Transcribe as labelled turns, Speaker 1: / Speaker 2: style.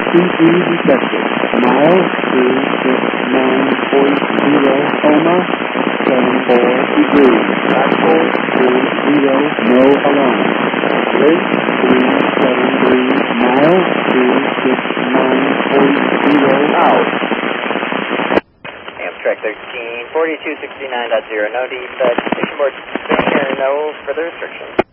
Speaker 1: RTG detected. Miles 269.0, coma, 74 degrees. Actual 20, no alarm. Wind 373 miles, 269.0 out.
Speaker 2: Amtrak 13, 4269.0, no defect. Station board, no further restrictions.